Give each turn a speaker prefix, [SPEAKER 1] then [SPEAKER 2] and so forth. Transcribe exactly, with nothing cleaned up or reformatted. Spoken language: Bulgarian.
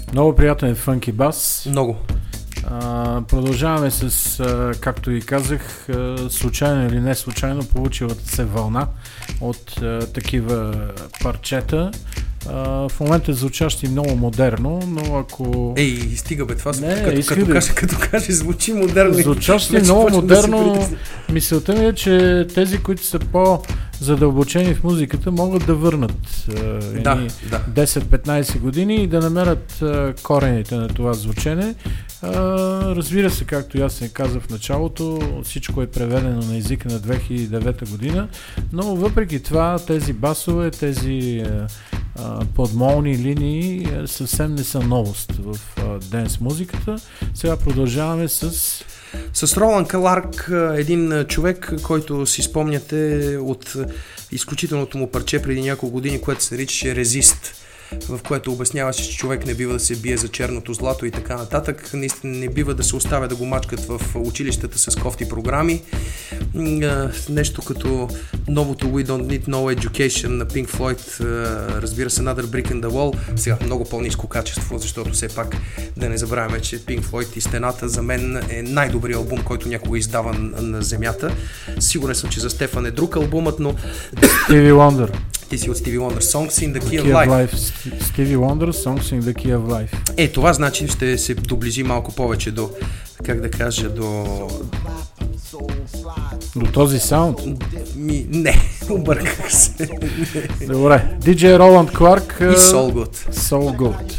[SPEAKER 1] Много приятен фънки бас.
[SPEAKER 2] Много.
[SPEAKER 1] А, продължаваме с, а, както и казах, а, случайно или не случайно получилата се вълна от а, такива парчета. Uh, в момента звучащи много модерно, но ако...
[SPEAKER 2] Ей, стига бе, това
[SPEAKER 1] не,
[SPEAKER 2] като, като,
[SPEAKER 1] да...
[SPEAKER 2] каже, като каже, звучи модерно.
[SPEAKER 1] Звучащи много модерно. Да мисълта ми е, че тези, които са по-задълбочени в музиката, могат да върнат uh,
[SPEAKER 2] да, да.
[SPEAKER 1] десет-петнайсет години и да намерят uh, корените на това звучене. Uh, разбира се, както и аз не казах в началото, всичко е преведено на езика на две хиляди и девета година, но въпреки това тези басове, тези uh, uh, подмолни линии uh, съвсем не са новост в uh, денс музиката. Сега продължаваме с...
[SPEAKER 2] С Роланд Кларк, един човек, който си спомняте от изключителното му парче преди няколко години, което се наричаше Резист, в което обясняваше, че човек не бива да се бие за черното злато и така нататък. Наистина не бива да се оставя да го мачкат в училищата с кофти програми. Нещо като новото We Don't Need No Education на Pink Floyd, разбира се, Another Brick in the Wall. Сега много по-ниско качество, защото все пак да не забравяме, че Pink Floyd и Стената за мен е най-добрият албум, който някога е издаван на земята. Сигурен съм, че за Стефан е друг албумът, но...
[SPEAKER 1] Stevie Wonder.
[SPEAKER 2] Ти си от Stevie Wonder. Songs in the Key,
[SPEAKER 1] the
[SPEAKER 2] of
[SPEAKER 1] Key
[SPEAKER 2] Life.
[SPEAKER 1] of Life. Stevie Wonder, Songs in the Key of Life.
[SPEAKER 2] Е, това значи ще се доближи малко повече до, как да кажа, до...
[SPEAKER 1] До този саунд?
[SPEAKER 2] Ми, не, обърках се.
[SPEAKER 1] Добре, диджей Роланд Кларк.
[SPEAKER 2] И So Good.
[SPEAKER 1] So Good.